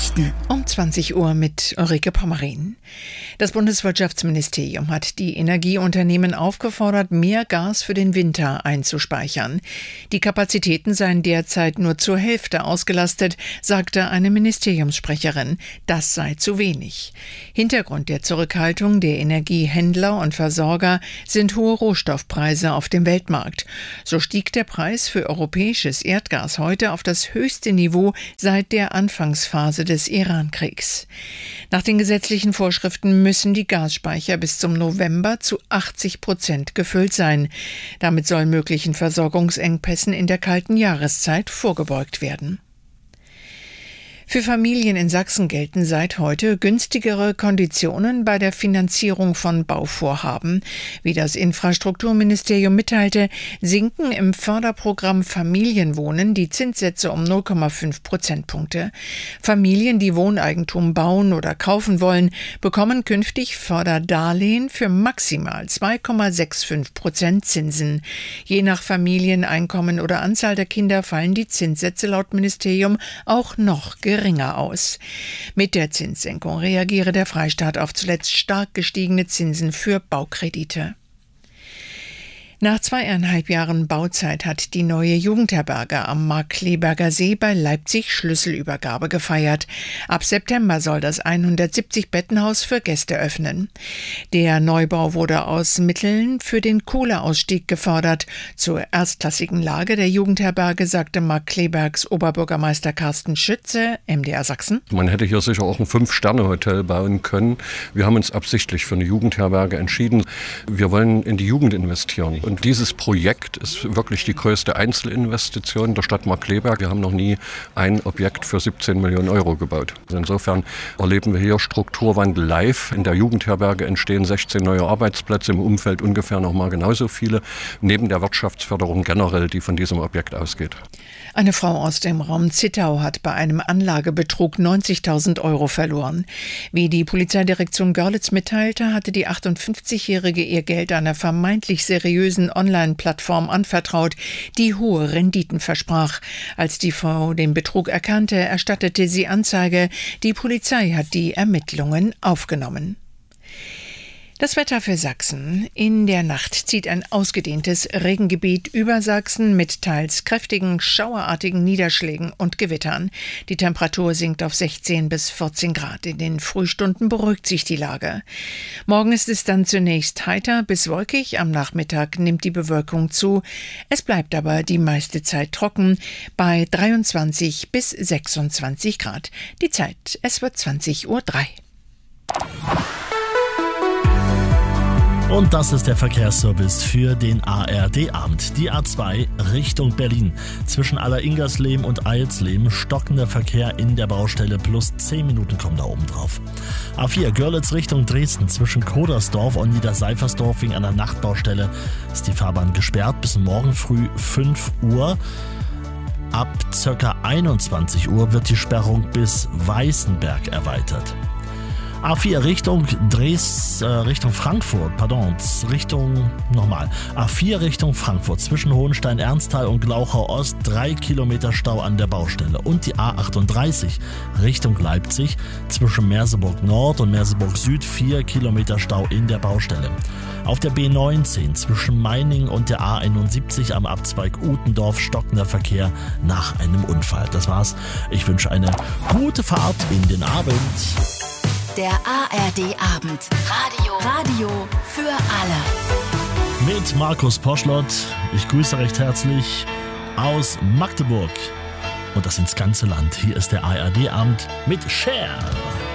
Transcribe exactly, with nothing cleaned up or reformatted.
Nachrichten um zwanzig Uhr mit Ulrike Pommerin. Das Bundeswirtschaftsministerium hat die Energieunternehmen aufgefordert, mehr Gas für den Winter einzuspeichern. Die Kapazitäten seien derzeit nur zur Hälfte ausgelastet, sagte eine Ministeriumssprecherin. Das sei zu wenig. Hintergrund der Zurückhaltung der Energiehändler und Versorger sind hohe Rohstoffpreise auf dem Weltmarkt. So stieg der Preis für europäisches Erdgas heute auf das höchste Niveau seit der Anfangsphase des Iran-Kriegs. Nach den gesetzlichen Vorschriften müssen die Gasspeicher bis zum November zu achtzig Prozent gefüllt sein. Damit soll möglichen Versorgungsengpässen in der kalten Jahreszeit vorgebeugt werden. Für Familien in Sachsen gelten seit heute günstigere Konditionen bei der Finanzierung von Bauvorhaben. Wie das Infrastrukturministerium mitteilte, sinken im Förderprogramm Familienwohnen die Zinssätze um null Komma fünf Prozentpunkte. Familien, die Wohneigentum bauen oder kaufen wollen, bekommen künftig Förderdarlehen für maximal zwei Komma fünfundsechzig Prozent Zinsen. Je nach Familieneinkommen oder Anzahl der Kinder fallen die Zinssätze laut Ministerium auch noch geringer. geringer aus. Mit der Zinssenkung reagiere der Freistaat auf zuletzt stark gestiegene Zinsen für Baukredite. Nach zweieinhalb Jahren Bauzeit hat die neue Jugendherberge am Markkleeberger See bei Leipzig Schlüsselübergabe gefeiert. Ab September soll das hundertsiebzig Bettenhaus für Gäste öffnen. Der Neubau wurde aus Mitteln für den Kohleausstieg gefördert. Zur erstklassigen Lage der Jugendherberge sagte Markkleebergs Oberbürgermeister Carsten Schütze, M D R Sachsen. Man hätte hier sicher auch ein Fünf-Sterne-Hotel bauen können. Wir haben uns absichtlich für eine Jugendherberge entschieden. Wir wollen in die Jugend investieren. Und dieses Projekt ist wirklich die größte Einzelinvestition der Stadt Markkleeberg. Wir haben noch nie ein Objekt für siebzehn Millionen Euro gebaut. Insofern erleben wir hier Strukturwandel live. In der Jugendherberge entstehen sechzehn neue Arbeitsplätze, im Umfeld ungefähr noch mal genauso viele, neben der Wirtschaftsförderung generell, die von diesem Objekt ausgeht. Eine Frau aus dem Raum Zittau hat bei einem Anlagebetrug neunzigtausend Euro verloren. Wie die Polizeidirektion Görlitz mitteilte, hatte die achtundfünfzigjährige ihr Geld einer vermeintlich seriösen Online-Plattform anvertraut, die hohe Renditen versprach. Als die Frau den Betrug erkannte, erstattete sie Anzeige. Die Polizei hat die Ermittlungen aufgenommen. Das Wetter für Sachsen. In der Nacht zieht ein ausgedehntes Regengebiet über Sachsen mit teils kräftigen, schauerartigen Niederschlägen und Gewittern. Die Temperatur sinkt auf sechzehn bis vierzehn Grad. In den Frühstunden beruhigt sich die Lage. Morgen ist es dann zunächst heiter bis wolkig. Am Nachmittag nimmt die Bewölkung zu. Es bleibt aber die meiste Zeit trocken bei dreiundzwanzig bis sechsundzwanzig Grad. Die Zeit, es wird zwanzig Uhr drei. Und das ist der Verkehrsservice für den A R D-Abend. Die A zwei Richtung Berlin. Zwischen Aller-Ingersleben und Eilsleben stockender Verkehr in der Baustelle plus zehn Minuten kommen da oben drauf. A vier Görlitz Richtung Dresden. Zwischen Kodersdorf und Niederseifersdorf wegen einer Nachtbaustelle ist die Fahrbahn gesperrt bis morgen früh fünf Uhr. Ab ca. einundzwanzig Uhr wird die Sperrung bis Weißenberg erweitert. A vier Richtung Dres, äh, Richtung Frankfurt, pardon, Richtung, nochmal, A vier Richtung Frankfurt, zwischen Hohenstein, Ernsthal und Glauchau Ost, drei Kilometer Stau an der Baustelle. Und die A achtunddreißig Richtung Leipzig, zwischen Merseburg Nord und Merseburg Süd, vier Kilometer Stau in der Baustelle. Auf der B neunzehn zwischen Meiningen und der A einundsiebzig am Abzweig Utendorf stockender Verkehr nach einem Unfall. Das war's. Ich wünsche eine gute Fahrt in den Abend. Der A R D-Abend. Radio. Radio für alle. Mit Markus Poschlott. Ich grüße recht herzlich aus Magdeburg. Und das ins ganze Land. Hier ist der A R D-Abend mit Cher.